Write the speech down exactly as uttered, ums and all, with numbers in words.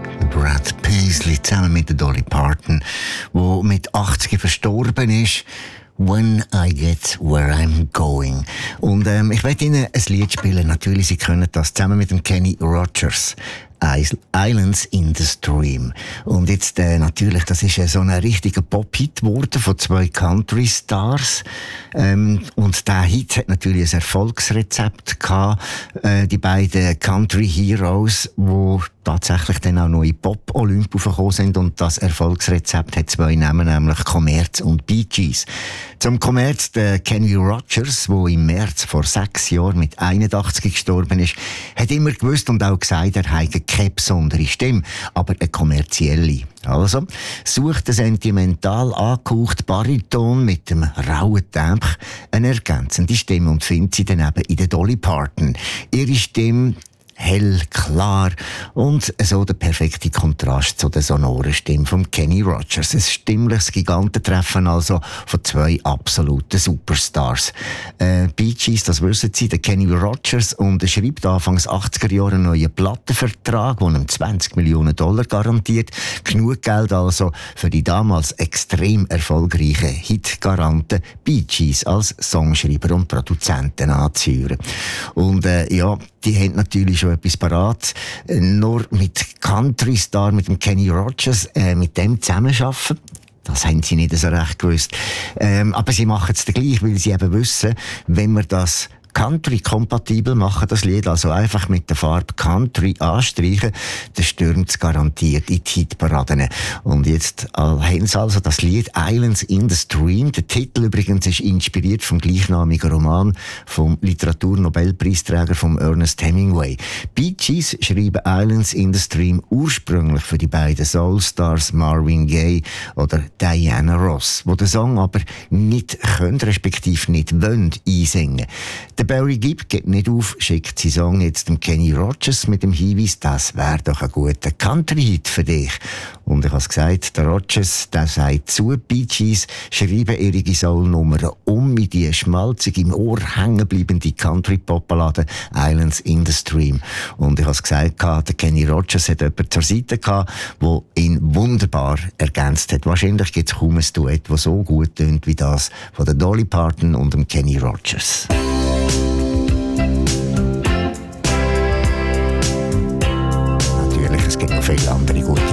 Brad Paisley zusammen mit der Dolly Parton, wo mit achtzig verstorben ist. When I Get Where I'm Going. Und ähm, ich werde Ihnen ein Lied spielen. Natürlich, Sie können das zusammen mit dem Kenny Rogers. Islands in the Stream. Und jetzt äh, natürlich, das ist äh, so ein richtiger Pop-Hit geworden von zwei Country-Stars. Ähm, und der Hit hat natürlich ein Erfolgsrezept gehabt. Äh, die beiden Country-Heroes, die tatsächlich dann auch noch in Pop-Olymp aufgekommen sind. Und das Erfolgsrezept hat zwei Namen, nämlich Commerz und Bee Gees. Zum Commerz der Kenny Rogers, der im März vor sechs Jahren mit einundachtzig gestorben ist, hat immer gewusst und auch gesagt, er habe keine besondere Stimme, aber eine kommerzielle. Also, sucht ein sentimental angehaucht Bariton mit dem rauen Tempo eine ergänzende Stimme und findet sie dann eben in der Dolly Parton. Ihre Stimme hell, klar und so der perfekte Kontrast zu der sonoren Stimme von Kenny Rogers. Ein stimmliches Gigantentreffen also von zwei absoluten Superstars. Äh, Bee Gees, das wissen Sie, der Kenny Rogers unterschreibt Anfangs achtziger Jahre einen neuen Plattenvertrag, der ihm zwanzig Millionen Dollar garantiert. Genug Geld also für die damals extrem erfolgreichen Hitgaranten Bee Gees als Songschreiber und Produzenten anzuhören. Und äh, ja, die haben natürlich schon etwas parat. Nur mit Country-Star, mit dem Kenny Rogers, äh, mit dem zusammenarbeiten. Das haben sie nicht so recht gewusst. Ähm, aber sie machen es gleich, weil sie eben wissen, wenn wir das Country-kompatibel machen, das Lied, also einfach mit der Farbe Country anstreichen, dann stürmt es garantiert in die Hitparaden. Und jetzt haben sie also das Lied Islands in the Stream. Der Titel übrigens ist inspiriert vom gleichnamigen Roman vom Literaturnobelpreisträger vom Ernest Hemingway. Bee Gees schreiben Islands in the Stream ursprünglich für die beiden Soulstars Marvin Gaye oder Diana Ross, wo den Song aber nicht können, respektive nicht wollen einsingen. Der Barry Gibb geht nicht auf, schickt seinen Song jetzt dem Kenny Rogers mit dem Hinweis, das wäre doch ein guter Country-Hit für dich. Und ich habe es gesagt, der Rogers, der sagt zu, Bee Gees schreiben ihre Soul-Nummer um in die schmalzig im Ohr hängenbleibende Country-Pop-Ballade Islands in the Stream. Und ich habe es gesagt, der Kenny Rogers hat jemanden zur Seite gehabt, der ihn wunderbar ergänzt hat. Wahrscheinlich gibt es kaum ein Duett, das so gut tönt wie das von der Dolly Parton und dem Kenny Rogers. Natürlich, es gibt noch viele andere gute